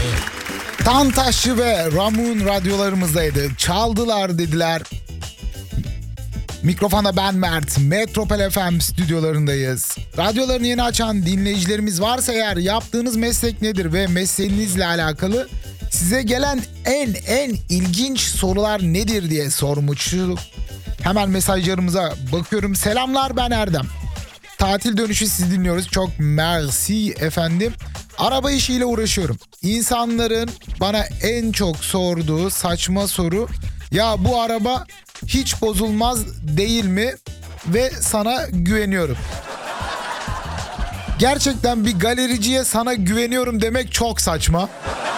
Tantaşçı ve Ramun radyolarımızdaydı. Çaldılar dediler. Mikrofona ben Mert. Metropol FM stüdyolarındayız. Radyolarını yeni açan dinleyicilerimiz varsa eğer yaptığınız meslek nedir ve mesleğinizle alakalı size gelen en ilginç sorular nedir diye sormuştuk. Hemen mesajlarımıza bakıyorum. Selamlar, ben Erdem. Tatil dönüşü sizi dinliyoruz. Çok mersi efendim. Araba işiyle uğraşıyorum. İnsanların bana en çok sorduğu saçma soru: ya bu araba hiç bozulmaz değil mi? Ve sana güveniyorum. Gerçekten bir galericiye sana güveniyorum demek çok saçma.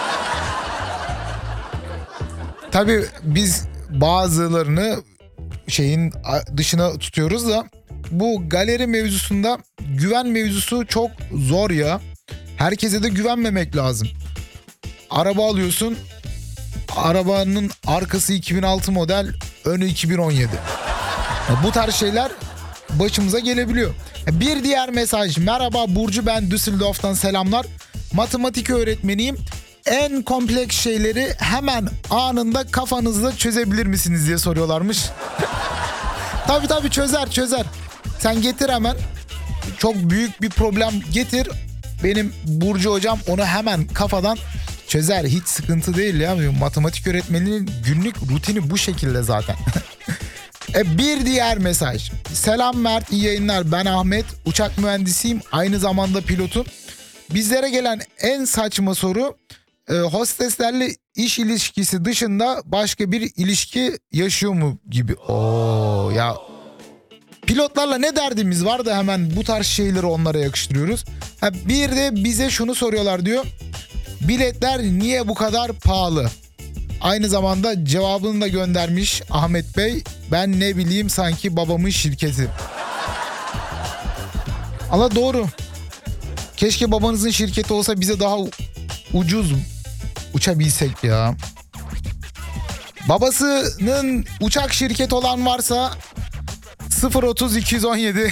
Tabii biz bazılarını şeyin dışına tutuyoruz da bu galeri mevzusunda güven mevzusu çok zor ya. Herkese de güvenmemek lazım. Araba alıyorsun. Arabanın arkası 2006 model, önü 2017. Bu tarz şeyler başımıza gelebiliyor. Bir diğer mesaj. Merhaba Burcu, ben Düsseldorf'tan selamlar. Matematik öğretmeniyim. En kompleks şeyleri hemen anında kafanızda çözebilir misiniz diye soruyorlarmış. Tabii çözer. Sen getir hemen. Çok büyük bir problem getir. Benim Burcu hocam onu hemen kafadan çözer. Hiç sıkıntı değil ya. Matematik öğretmeninin günlük rutini bu şekilde zaten. Bir diğer mesaj. Selam Mert, iyi yayınlar. Ben Ahmet. Uçak mühendisiyim. Aynı zamanda pilotum. Bizlere gelen en saçma soru: hosteslerle iş ilişkisi dışında başka bir ilişki yaşıyor mu gibi. Ya pilotlarla ne derdimiz var da hemen bu tarz şeyleri onlara yakıştırıyoruz. Bir de bize şunu soruyorlar diyor. Biletler niye bu kadar pahalı? Aynı zamanda cevabını da göndermiş Ahmet Bey. Ben ne bileyim, sanki babamın şirketi. Allah doğru. Keşke babanızın şirketi olsa, bize daha ucuz uçabilsek ya. Babasının uçak şirketi olan varsa 030 217.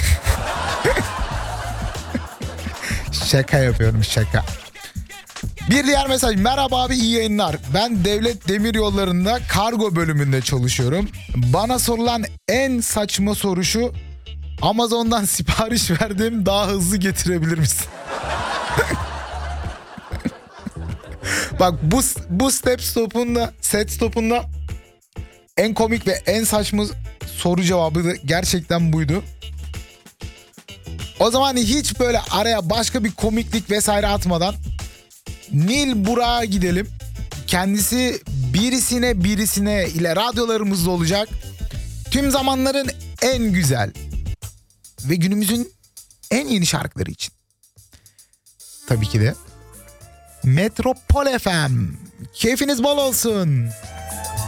Şaka yapıyorum, şaka. Bir diğer mesaj. Merhaba abi, iyi yayınlar. Ben Devlet Demiryolları'nda kargo bölümünde çalışıyorum. Bana sorulan en saçma soru şu: Amazon'dan sipariş verdim, daha hızlı getirebilir misin? Bak bu set stopunda en komik ve en saçma soru cevabı da gerçekten buydu. O zaman hiç böyle araya başka bir komiklik vesaire atmadan Nil Burak'a gidelim. Kendisi birisine ile radyolarımızda olacak. Tüm zamanların en güzel ve günümüzün en yeni şarkıları için. Tabii ki de Metropol FM. Keyfiniz bol olsun.